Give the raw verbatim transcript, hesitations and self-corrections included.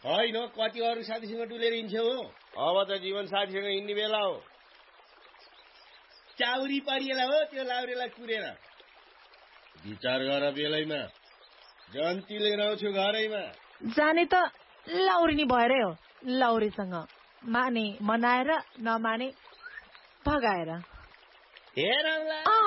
होइन कति अरू साथीसँग डुलेर हिँड्छौ हो अब त जीवन साथीसँग हिँड्ने बेला हो चाउरी परिएला हो त्यो लाउरेलाई कुरेर विचार गर बेलैमा जन्ती लिएर आउँछु घरैमा जाने त लाउरिनी भएरै हो लाउरीसँग माने मनाएर नमाने भगाएर हेरौँला